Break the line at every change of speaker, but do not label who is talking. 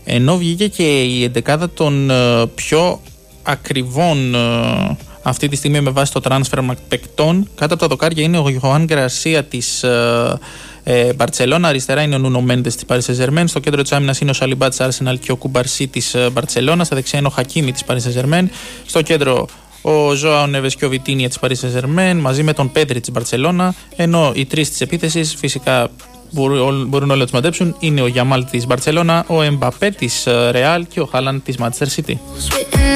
Ενώ βγήκε και η εντεκάδα των πιο ακριβών αυτή τη στιγμή με βάση το transfer παικτών. Κάτω από τα δοκάρια είναι ο Ιωάνν Γκρασία της Μπαρτσελώνα. Αριστερά είναι ο Νούνο Μέντες της Paris Saint-Germain. Στο κέντρο της άμυνας είναι ο Σαλιμπά της Arsenal και ο Κουμπαρσί της Μπαρτσελώνα. Στα δεξιά είναι ο Χακίμι της Paris Saint-Germain. Στο κέντρο ο Ζωάο Νέβες και ο Βιτίνια της Paris Saint-Germain μαζί με τον Πέδρη της Μπαρτσελώνα. Ενώ οι τρεις της επίθεσης φυσικά μπορούν όλοι να τους μαντέψουν. Είναι ο Γιαμάλ της Μπαρτσελώνα, ο Εμπαπέ της Ρεάλ και ο Χάλαντ της Manchester City.